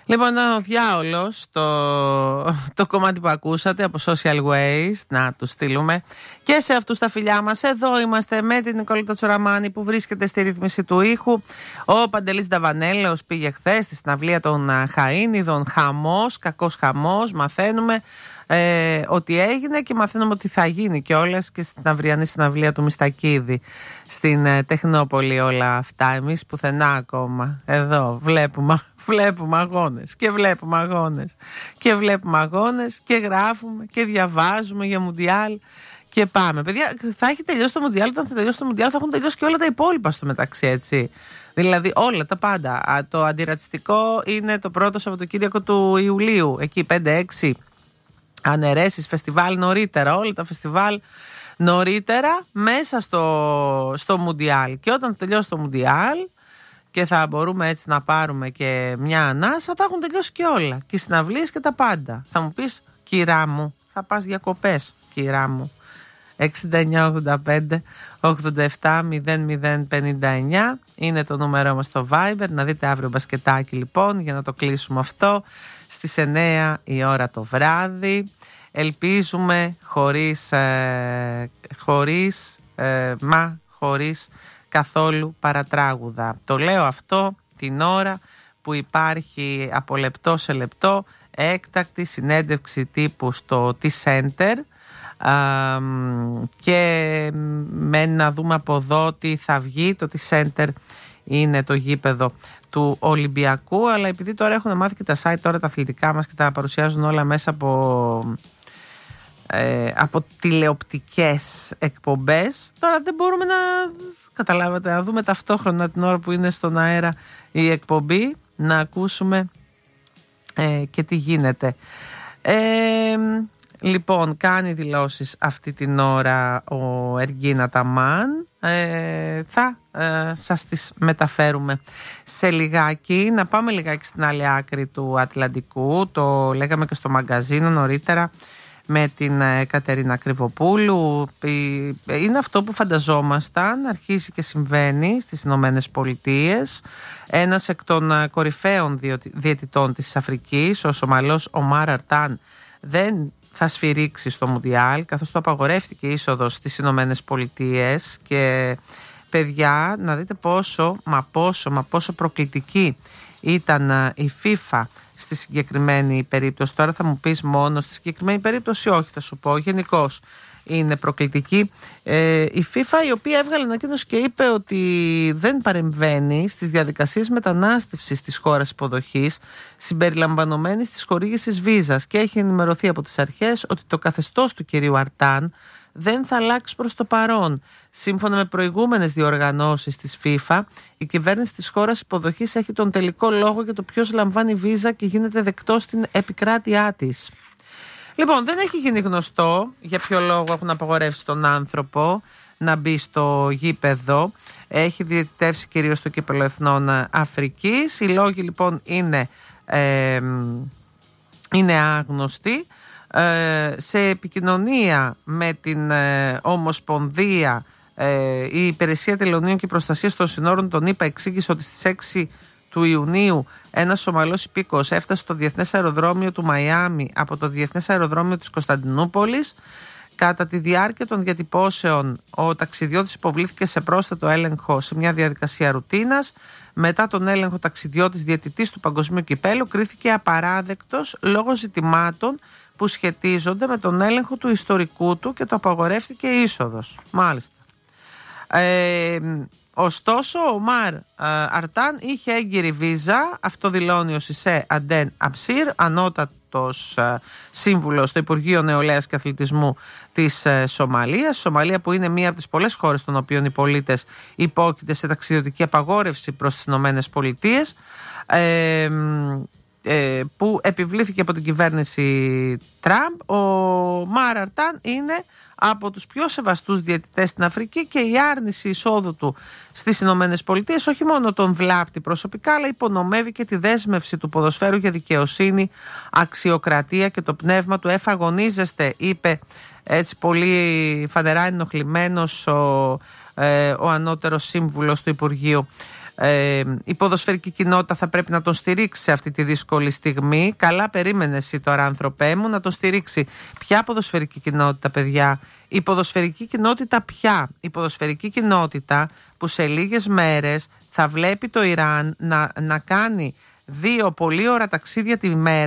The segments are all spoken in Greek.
Λοιπόν, ήταν ο Διάολος το κομμάτι που ακούσατε από Social Waste. Να του στείλουμε και σε αυτούς τα φιλιά μας. Εδώ είμαστε με την Νικόλητα Τσοραμάνη που βρίσκεται στη ρύθμιση του ήχου. Ο Παντελής Νταβανέλαος πήγε χθες στη συναυλία των Χαΐνιδων. Χαμός, κακός χαμός. Μαθαίνουμε ότι έγινε και μαθαίνουμε ότι θα γίνει κιόλας και στην αυριανή συναυλία του Μιστακίδη στην Τεχνόπολη. Όλα αυτά εμείς πουθενά ακόμα. Εδώ βλέπουμε αγώνες και βλέπουμε αγώνες και βλέπουμε αγώνες και γράφουμε και διαβάζουμε για Μουντιάλ και πάμε. Παιδιά, θα έχει τελειώσει το Μουντιάλ. Όταν θα τελειώσει το Μουντιάλ θα έχουν τελειώσει και όλα τα υπόλοιπα στο μεταξύ, έτσι. Δηλαδή όλα τα πάντα. Το αντιρατσιστικό είναι το πρώτο Σαββατοκύριακο του Ιουλίου. Εκεί 5-6 αναιρέσεις, φεστιβάλ νωρίτερα. Όλα τα φεστιβάλ νωρίτερα μέσα στο Μουντιάλ. Και όταν τελειώσει το Μουντιάλ και θα μπορούμε έτσι να πάρουμε και μια ανάσα, θα έχουν τελειώσει και όλα. Και οι συναυλίες και τα πάντα. Θα μου πεις, κυρά μου, θα πας διακοπές, κυρά μου. 6985 87 0059 είναι το νούμερό μας στο Viber. Να δείτε αύριο μπασκετάκι λοιπόν, για να το κλείσουμε αυτό στις 9 η ώρα το βράδυ. Ελπίζουμε χωρίς καθόλου παρατράγουδα. Το λέω αυτό την ώρα που υπάρχει από λεπτό σε λεπτό έκτακτη συνέντευξη τύπου στο T-Center και μένει να δούμε από εδώ τι θα βγει. Το T-Center είναι το γήπεδο του Ολυμπιακού, αλλά επειδή τώρα έχουν μάθει και τα site τώρα τα αθλητικά μας και τα παρουσιάζουν όλα μέσα από τηλεοπτικές εκπομπές, τώρα δεν μπορούμε να δούμε ταυτόχρονα την ώρα που είναι στον αέρα η εκπομπή, να ακούσουμε και τι γίνεται. Λοιπόν, κάνει δηλώσεις αυτή την ώρα ο Εργίν Αταμάν. Θα σας τις μεταφέρουμε σε λιγάκι. Να πάμε λιγάκι στην άλλη άκρη του Ατλαντικού. Το λέγαμε και στο μαγκαζίνο νωρίτερα με την Κατερίνα Κρυβοπούλου. Είναι αυτό που φανταζόμασταν, αρχίζει και συμβαίνει στις Ηνωμένες Πολιτείες. Ένας εκ των κορυφαίων διαιτητών της Αφρικής, ο Σομαλός Ομάρ Αρτάν, δεν θα σφυρίξει στο Μουντιάλ, καθώς το απαγορεύτηκε η είσοδος στις Ηνωμένες Πολιτείες. Και παιδιά, να δείτε πόσο προκλητική ήταν η FIFA στη συγκεκριμένη περίπτωση. Τώρα θα μου πεις μόνο στη συγκεκριμένη περίπτωση, όχι, θα σου πω γενικώς είναι προκλητική. Η FIFA, η οποία έβγαλε ανακοίνωση και είπε ότι δεν παρεμβαίνει στις διαδικασίες μετανάστευσης της χώρας υποδοχής συμπεριλαμβανομένης της χορήγησης βίζας, και έχει ενημερωθεί από τις αρχές ότι το καθεστώς του κυρίου Αρτάν δεν θα αλλάξει προς το παρόν. Σύμφωνα με προηγούμενες διοργανώσεις της FIFA, η κυβέρνηση της χώρας υποδοχής έχει τον τελικό λόγο για το ποιος λαμβάνει βίζα και γίνεται δεκτός στην επικράτειά της. Λοιπόν, δεν έχει γίνει γνωστό για ποιο λόγο έχουν απαγορεύσει τον άνθρωπο να μπει στο γήπεδο. Έχει διαιτητεύσει κυρίως το κύπελλο Εθνών Αφρικής. Οι λόγοι λοιπόν είναι άγνωστοι. Σε επικοινωνία με την Ομοσπονδία, η Υπηρεσία Τελωνίων και Προστασίας των Συνόρων των ΗΠΑ εξήγησε ότι στις 6 του Ιουνίου ένας Σομαλός υπήκοος έφτασε στο Διεθνές Αεροδρόμιο του Μαϊάμι από το Διεθνές Αεροδρόμιο της Κωνσταντινούπολης. Κατά τη διάρκεια των διατυπώσεων, ο ταξιδιώτης υποβλήθηκε σε πρόσθετο έλεγχο σε μια διαδικασία ρουτίνας. Μετά τον έλεγχο, ταξιδιώτης διαιτητής του Παγκοσμίου Κυπέλλου κρίθηκε απαράδεκτος λόγω ζητημάτων που σχετίζονται με τον έλεγχο του ιστορικού του και το απαγορεύτηκε η είσοδος. Μάλιστα. Ωστόσο, ο Ομάρ Αρτάν είχε έγκυρη βίζα, αυτό δηλώνει ο Σισέ Αντέν Αψίρ, ανώτατος σύμβουλος στο Υπουργείο Νεολαίας και Αθλητισμού της Σομαλίας. Σομαλία, που είναι μία από τις πολλές χώρες των οποίων οι πολίτες υπόκειται σε ταξιδιωτική απαγόρευση προς τις Ηνωμένες Πολιτείες, που επιβλήθηκε από την κυβέρνηση Τραμπ. Ο Ομάρ Αρτάν είναι από τους πιο σεβαστούς διαιτητές στην Αφρική και η άρνηση εισόδου του στις Ηνωμένες Πολιτείες όχι μόνο τον βλάπτει προσωπικά, αλλά υπονομεύει και τη δέσμευση του ποδοσφαίρου για δικαιοσύνη, αξιοκρατία και το πνεύμα του. Εφαγωνίζεστε, είπε έτσι πολύ φανερά ενοχλημένος ο ανώτερος σύμβουλος του Υπουργείου η ποδοσφαιρική κοινότητα θα πρέπει να τον στηρίξει σε αυτή τη δύσκολη στιγμή. Καλά περίμενε εσύ τώρα, άνθρωπέ μου, να τον στηρίξει. Ποια ποδοσφαιρική κοινότητα, παιδιά? Η ποδοσφαιρική κοινότητα ποια? Η ποδοσφαιρική κοινότητα που σε λίγες μέρες θα βλέπει το Ιράν να κάνει 2 πολύ ώρα ταξίδια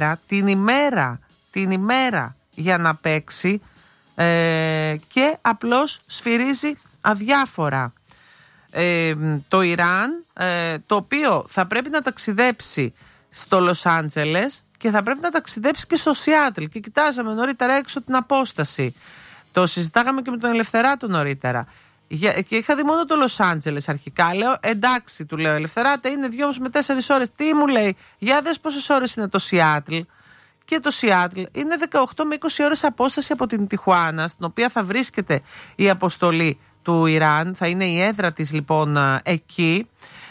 την ημέρα για να παίξει, και απλώς σφυρίζει αδιάφορα. Το Ιράν, το οποίο θα πρέπει να ταξιδέψει στο Λος Άντζελες και θα πρέπει να ταξιδέψει και στο Σιάτλ, και κοιτάζαμε νωρίτερα έξω την απόσταση, το συζητάγαμε και με τον Ελευθεράτο νωρίτερα, και είχα δει μόνο το Λος Άντζελες αρχικά. Λέω εντάξει, του λέω, Ελευθεράτε, είναι 2,5 με 4 ώρες. Τι μου λέει? Για δες πόσες ώρες είναι το Σιάτλ. Και το Σιάτλ είναι 18 με 20 ώρες απόσταση από την Τιχουάνα, στην οποία θα βρίσκεται η αποστολή του Ιράν. Θα είναι η έδρα της λοιπόν εκεί,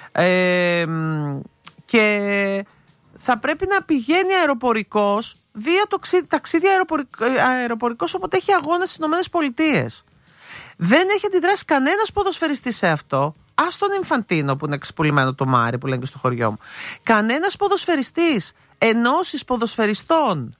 και θα πρέπει να πηγαίνει αεροπορικός, 2 ταξίδια αεροπορικός, όποτε έχει αγώνα στις ΗΠΑ. Δεν έχει αντιδράσει κανένας ποδοσφαιριστής σε αυτό. Ας τον Ινφαντίνο που είναι εξυπουλημένο το Μάρι, που λένε και στο χωριό μου. Κανένας ποδοσφαιριστής, ενώσεις ποδοσφαιριστών,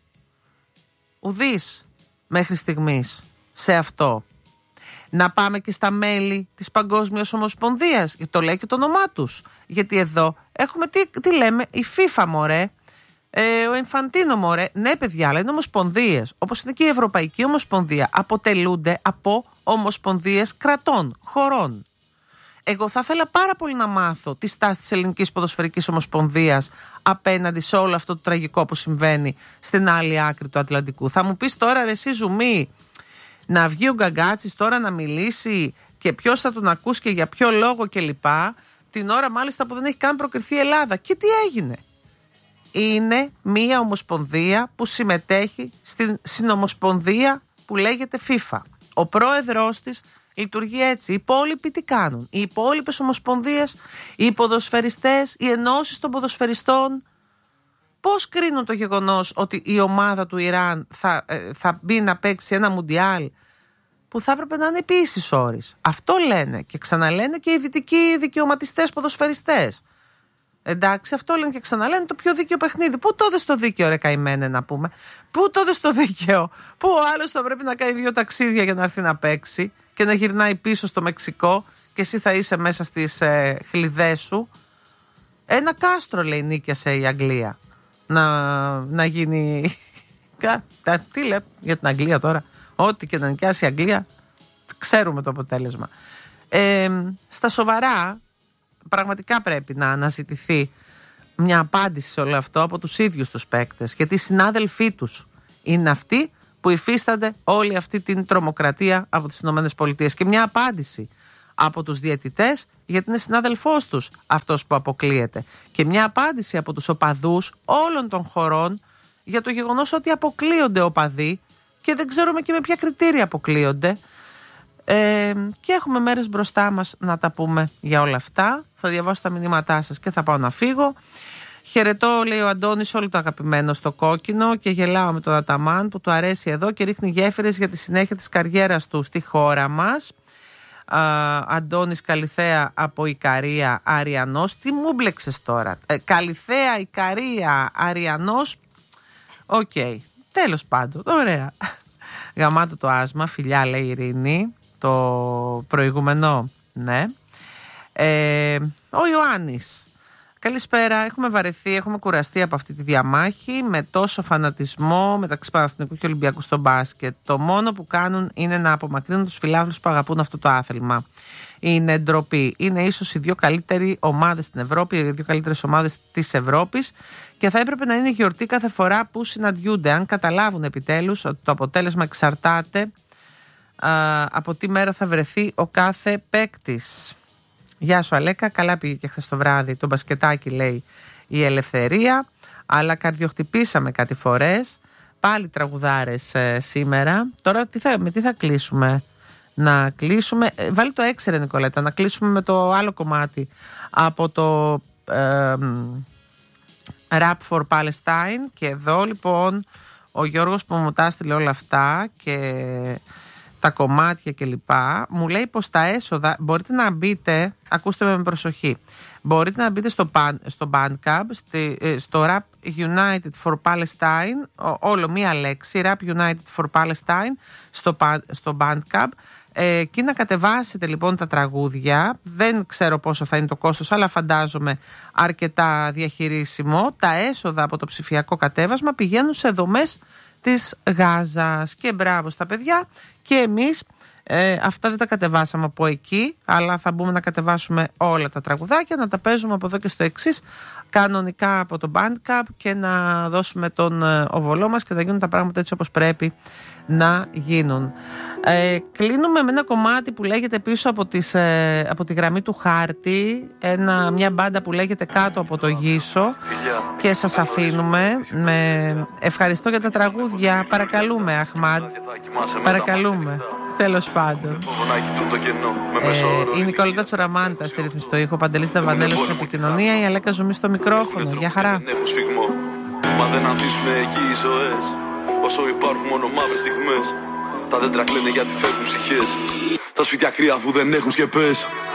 ουδής μέχρι στιγμής σε αυτό. Να πάμε και στα μέλη της Παγκόσμιας Ομοσπονδίας, το λέει και το όνομά τους. Γιατί εδώ έχουμε, τι λέμε, η FIFA, μωρέ, ο Ινφαντίνο, μωρέ. Ναι, παιδιά, αλλά είναι ομοσπονδίες. Όπως είναι και η Ευρωπαϊκή Ομοσπονδία. Αποτελούνται από ομοσπονδίες κρατών, χωρών. Εγώ θα ήθελα πάρα πολύ να μάθω τη στάση της Ελληνικής Ποδοσφαιρικής Ομοσπονδίας απέναντι σε όλο αυτό το τραγικό που συμβαίνει στην άλλη άκρη του Ατλαντικού. Θα μου πεις τώρα, ρε εσύ Ζουμί, να βγει ο Γκαγκάτσης τώρα να μιλήσει και ποιος θα τον ακούσει και για ποιο λόγο κλπ. Την ώρα μάλιστα που δεν έχει καν προκριθεί η Ελλάδα. Και τι έγινε? Είναι μία ομοσπονδία που συμμετέχει στην συνομοσπονδία που λέγεται FIFA. Ο πρόεδρος της λειτουργεί έτσι. Οι υπόλοιποι τι κάνουν? Οι υπόλοιπες ομοσπονδίες, οι ποδοσφαιριστές, οι ενώσεις των ποδοσφαιριστών, πώς κρίνουν το γεγονός ότι η ομάδα του Ιράν θα μπει να παίξει ένα μουντιάλ που θα έπρεπε να είναι επί ίσης όρης? Αυτό λένε και ξαναλένε και οι δυτικοί δικαιωματιστές ποδοσφαιριστές. Εντάξει, αυτό λένε και ξαναλένε, το πιο δίκαιο παιχνίδι. Πού το δες το δίκαιο, ρε καημένε, να πούμε? Πού το δες το δίκαιο? Πού ο άλλος θα πρέπει να κάνει 2 ταξίδια για να έρθει να παίξει και να γυρνάει πίσω στο Μεξικό και εσύ θα είσαι μέσα στις χλιδές σου? Ένα κάστρο, λέει, νίκιασε η Αγγλία να γίνει. Τι λέει για την Αγγλία τώρα? Ό,τι και να νοικιάσει η Αγγλία, ξέρουμε το αποτέλεσμα. Στα σοβαρά, πραγματικά πρέπει να αναζητηθεί μια απάντηση σε όλο αυτό από τους ίδιους τους παίκτες, γιατί οι συνάδελφοί τους είναι αυτοί που υφίστανται όλη αυτή την τρομοκρατία από τις ΗΠΑ, και μια απάντηση από τους διαιτητές, γιατί είναι συνάδελφός τους αυτός που αποκλείεται, και μια απάντηση από τους οπαδούς όλων των χωρών για το γεγονός ότι αποκλείονται οπαδοί και δεν ξέρουμε και με ποια κριτήρια αποκλείονται. Και έχουμε μέρες μπροστά μας να τα πούμε για όλα αυτά. Θα διαβάσω τα μηνύματά σας και θα πάω να φύγω. Χαιρετώ, λέει ο Αντώνης, όλο το αγαπημένο στο κόκκινο, και γελάω με τον Αταμάν που του αρέσει εδώ και ρίχνει γέφυρες για τη συνέχεια της καριέρας του στη χώρα μας. Αντώνης Καλυθέα από Ικαρία, Αριανός. Τι μου μπλέξες τώρα? Καλυθέα, Ικαρία, Αριανός. Οκ, τέλος πάντων, ωραία. Γαμάτο το άσμα, φιλιά, λέει η Ειρήνη. Το προηγούμενο, ναι. Ο Ιωάννης, καλησπέρα. Έχουμε βαρεθεί, έχουμε κουραστεί από αυτή τη διαμάχη με τόσο φανατισμό μεταξύ Παναθηναϊκού και Ολυμπιακού στο μπάσκετ. Το μόνο που κάνουν είναι να απομακρύνουν τους φιλάθλους που αγαπούν αυτό το άθλημα. Είναι ντροπή. Είναι ίσως οι 2 καλύτεροι ομάδες στην Ευρώπη, οι 2 καλύτερες ομάδες της Ευρώπης, και θα έπρεπε να είναι γιορτή κάθε φορά που συναντιούνται. Αν καταλάβουν επιτέλους ότι το αποτέλεσμα εξαρτάται από τι μέρα θα βρεθεί ο κάθε παίκτης. Γεια σου Αλέκα, καλά πήγε και χθες το βράδυ το μπασκετάκι, λέει η Ελευθερία, αλλά καρδιοχτυπήσαμε κάτι φορές. Πάλι τραγουδάρες σήμερα. Τώρα με τι θα κλείσουμε? Να κλείσουμε, βάλει το 6 ρε Νικολέτα, να κλείσουμε με το άλλο κομμάτι από το Rap for Palestine. Και εδώ λοιπόν ο Γιώργος που μου τα έστειλε όλα αυτά και τα κομμάτια κλπ. Μου λέει πως τα έσοδα μπορείτε να μπείτε, ακούστε με προσοχή, μπορείτε να μπείτε στο Bandcamp, στο Rap United for Palestine, όλο μία λέξη, Rap United for Palestine, στο Bandcamp, και να κατεβάσετε λοιπόν τα τραγούδια. Δεν ξέρω πόσο θα είναι το κόστος, αλλά φαντάζομαι αρκετά διαχειρίσιμο. Τα έσοδα από το ψηφιακό κατέβασμα πηγαίνουν σε δομές της Γάζας. Και μπράβο στα παιδιά. Και εμείς αυτά δεν τα κατεβάσαμε από εκεί, αλλά θα μπούμε να κατεβάσουμε όλα τα τραγουδάκια, να τα παίζουμε από εδώ και στο εξής, κανονικά από το Bandcamp, και να δώσουμε τον οβολό μας και να γίνουν τα πράγματα έτσι όπως πρέπει να γίνουν. Κλείνουμε με ένα κομμάτι που λέγεται Πίσω από τη γραμμή του χάρτη, μια μπάντα που λέγεται Κάτω από το Γύσο, και σας αφήνουμε ευχαριστώ για τα τραγούδια, παρακαλούμε Αχμάντ, παρακαλούμε. Τέλος πάντων, η Νικόλατα Τσοραμάντα στη ρύθμιση στο ήχο, Παντελής Δαβανέλος στην επικοινωνία, η Αλέκα Ζουμί στο μικρόφωνο. Γεια χαρά. Μα δεν ανθίσουν εκεί οι ζωές, όσο υπάρχουν μόνο μαύρες στιγμές. Τα δέντρα κλαίνε γιατί φεύγουν ψυχές, τα σπίτια κρύα αφού δεν έχουν σκεπές.